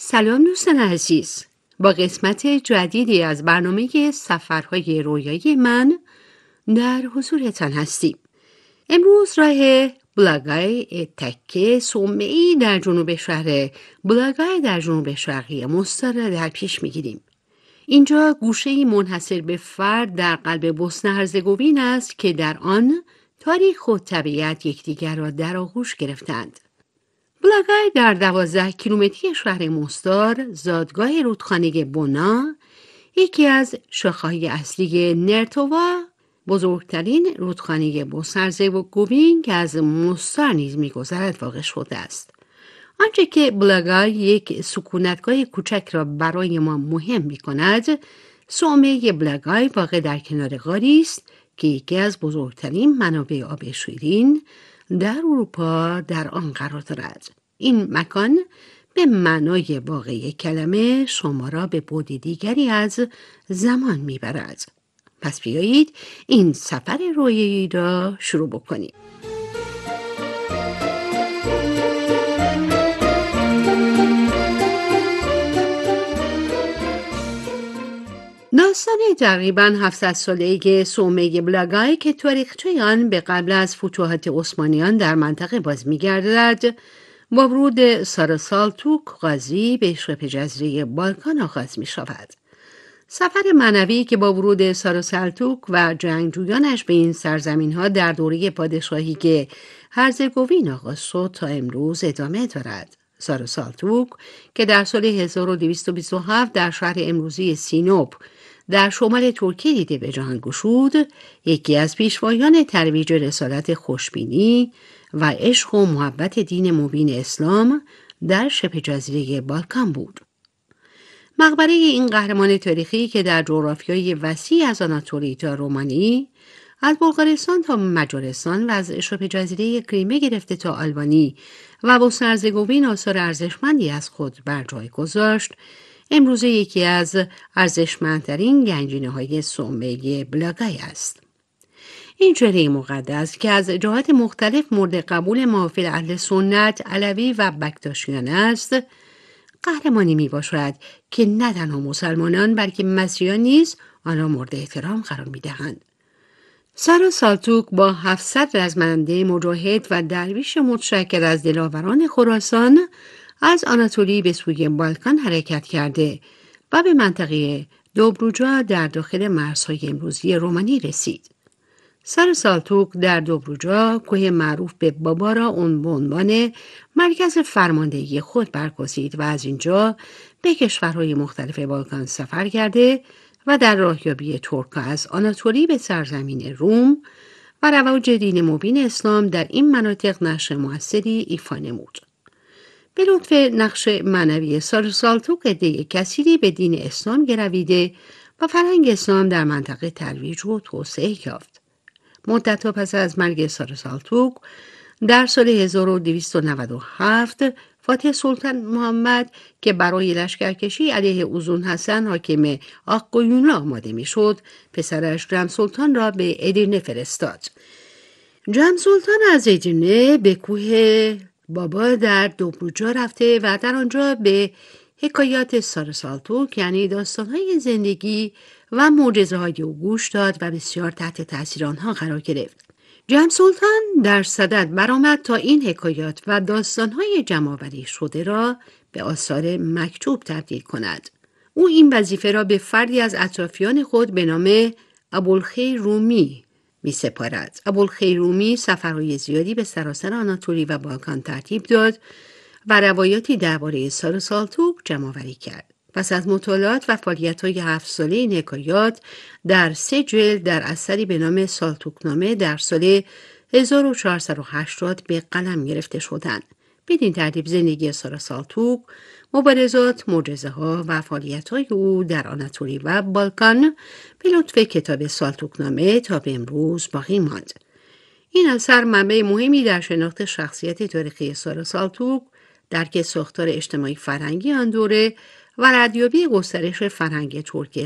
سلام دوستان عزیز، با قسمت جدیدی از برنامه سفرهای رویایی من در حضورتان هستیم. امروز راه بولاگای تکه صومعی در جنوب شهر بولاگای در جنوب شرقی مستر را در پیش میگیریم. اینجا گوشه‌ای منحصر به فرد در قلب بوسنه هرزگوین است که در آن تاریخ و طبیعت یکدیگر را در آغوش گرفتند. بولاگای در 12 کیلومتری شهر مستار، زادگاه رودخانه بونا، یکی از شاخه‌های اصلی نرتووا، بزرگترین رودخانه بوسنه هرزگوین که از مستار نیز می‌گذرد واقع شده است. آنچه که بولاگای یک سکونتگاه کوچک را برای ما مهم می‌کند، صومعه بولاگای واقع در کنار غاری است که یکی از بزرگترین منابع آب شیرین در اروپا در آن قرار دارد. این مکان به معنای واقعی کلمه شما را به بعد دیگری از زمان میبرد. پس بیایید این سفر رویایی را شروع بکنیم. داستان تقریباً 700 ساله‌ای صومعه بولاگای که تاریخچه آن به قبل از فتوحات عثمانیان در منطقه باز می‌گردد، با ورود سارا سالتوک قاضی به شبه جزیره بالکان آغاز می‌شود. سفر معنوی که با ورود سارا سالتوک و جنگجویانش به این سرزمین‌ها در دوره پادشاهی هرزگوین آغاز شد تا امروز ادامه دارد. سارا سالتوک که در سال 1227 در شهر امروزی سینوپ در شمال ترکیه دیده به جهان گشود، یکی از پیشوایان ترویج رسالت خوشبینی و عشق و محبت دین مبین اسلام در شبه جزیره بالکان بود. مقبره این قهرمان تاریخی که در جغرافیای وسیع از آناتولی تا رومانی، از بلغارستان تا مجارستان و از شبه جزیره کریمه گرفته تا آلبانی و بوسنه هرزگوین آثار ارزشمندی از خود بر جای گذاشت، امروز یکی از ارزشمندترین گنجینه‌های صومعه بولاگای است. این چهره مقدس که از جهات مختلف مورد قبول محافل اهل سنت، علوی و بکتاشیان است، قهرمانی می باشد که نه تنها مسلمانان بلکه مسیحیان نیز آن را مورد احترام قرار می دهند. سارا سالتوک با 700 رزمنده مجاهد و درویش متشکل از دلاوران خراسان از آناتولی به سوی بالکان حرکت کرده و به منطقه دوبروجا در داخل مرزهای امروزی رومانی رسید. سارا سالتوک در دوبروجا کوه معروف به بابا را به عنوان مرکز فرماندهی خود برگزید و از اینجا به کشورهای مختلف بالکان سفر کرده و در راهیابی ترک‌ها از آناتولی به سرزمین روم و رواج دین مبین اسلام در این مناطق نقش موثری ایفا نمود. به لطف نقش معنوی سارا سالتوک عده کثیری به دین اسلام گرویده و فرهنگ اسلام در منطقه ترویج و توسعه یافت. مدت‌ها پس از مرگ سارا سالتوک در سال 1297 فاتح سلطان محمد که برای لشکرکشی علیه اوزون حسن حاکم آق‌قیونا آماده میشد، پسرش جم سلطان را به ادرنه فرستاد. جم سلطان از ادرنه به کوه بابا در دوبروجا رفته و در آنجا به حکایات سارا سالتوک یعنی داستان‌های زندگی و معجزه‌های او گوش داد و بسیار تحت تأثیر آنها قرار گرفت. جم سلطان در صدد برآمد تا این حکایات و داستان‌های جمع‌آوری شده را به آثار مکتوب تبدیل کند. او این وظیفه را به فردی از اطرافیان خود به نام ابوالخیر رومی می‌سپارد. ابوالخیر رومی سفرهای زیادی به سراسر آناتولی و بالکان ترتیب داد و روایاتی درباره سارا سالتوک جمع‌آوری کرد. پس از مطالعات و فعالیت‌های 7 ساله این حکایات در 3 جلد در اثری به نام سالتوکنامه در سال 1480 به قلم گرفته شدند. بدین ترتیب زندگی سارا سالتوک، مبارزات، معجزه‌ها و فعالیت‌های او در آناتولی و بالکان به لطف کتاب سالتوکنامه تا به امروز باقی ماند. این اثر منبع مهمی در شناخت شخصیت تاریخی سارا سالتوک، درک ساختار اجتماعی فرهنگی آن دوره و ردیابی گسترش فرهنگ ترکی